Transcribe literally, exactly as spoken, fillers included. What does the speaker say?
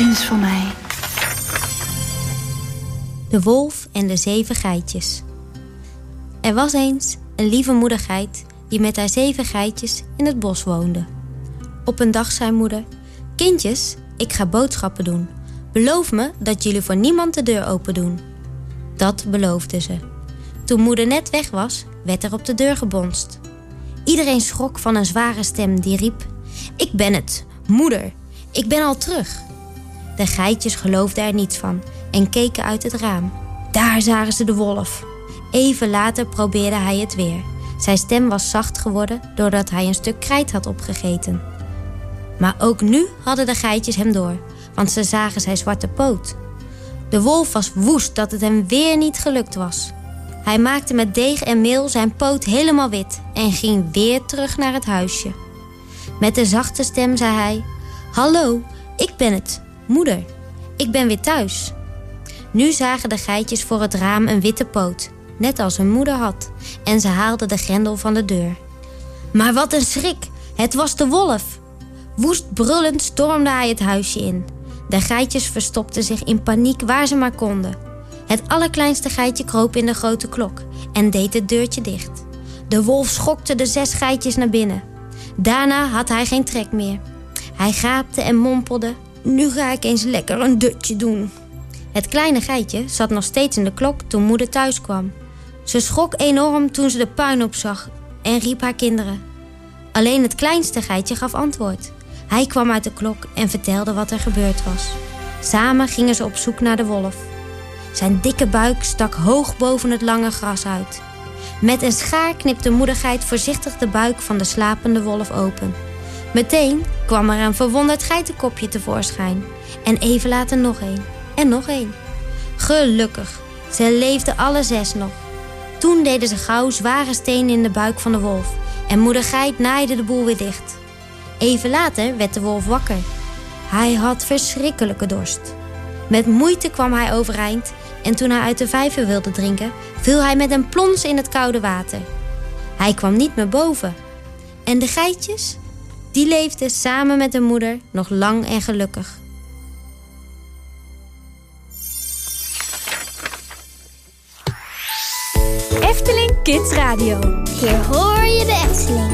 prins van mij. De wolf en de zeven geitjes. Er was eens een lieve moedergeit die met haar zeven geitjes in het bos woonde. Op een dag zei moeder: kindjes, ik ga boodschappen doen. Beloof me dat jullie voor niemand de deur open doen. Dat beloofde ze. Toen moeder net weg was, werd er op de deur gebonst. Iedereen schrok van een zware stem die riep: ik ben het, moeder, ik ben al terug. De geitjes geloofden er niets van en keken uit het raam. Daar zagen ze de wolf. Even later probeerde hij het weer. Zijn stem was zacht geworden doordat hij een stuk krijt had opgegeten. Maar ook nu hadden de geitjes hem door, want ze zagen zijn zwarte poot. De wolf was woest dat het hem weer niet gelukt was. Hij maakte met deeg en meel zijn poot helemaal wit en ging weer terug naar het huisje. Met een zachte stem zei hij: hallo, ik ben het, moeder. Ik ben weer thuis. Nu zagen de geitjes voor het raam een witte poot, net als hun moeder had, en ze haalden de grendel van de deur. Maar wat een schrik, het was de wolf. Woest brullend stormde hij het huisje in. De geitjes verstopten zich in paniek waar ze maar konden. Het allerkleinste geitje kroop in de grote klok en deed het deurtje dicht. De wolf schokte de zes geitjes naar binnen. Daarna had hij geen trek meer. Hij gaapte en mompelde: nu ga ik eens lekker een dutje doen. Het kleine geitje zat nog steeds in de klok toen moeder thuis kwam. Ze schrok enorm toen ze de puinhoop zag en riep haar kinderen. Alleen het kleinste geitje gaf antwoord. Hij kwam uit de klok en vertelde wat er gebeurd was. Samen gingen ze op zoek naar de wolf. Zijn dikke buik stak hoog boven het lange gras uit. Met een schaar knipte moedergeit voorzichtig de buik van de slapende wolf open. Meteen kwam er een verwonderd geitenkopje tevoorschijn. En even later nog één. En nog één. Gelukkig, ze leefden alle zes nog. Toen deden ze gauw zware stenen in de buik van de wolf. En moeder geit naaide de boel weer dicht. Even later werd de wolf wakker. Hij had verschrikkelijke dorst. Met moeite kwam hij overeind en toen hij uit de vijver wilde drinken, viel hij met een plons in het koude water. Hij kwam niet meer boven. En de geitjes? Die leefden samen met de moeder nog lang en gelukkig. Efteling Kids Radio. Hier hoor je de Efteling.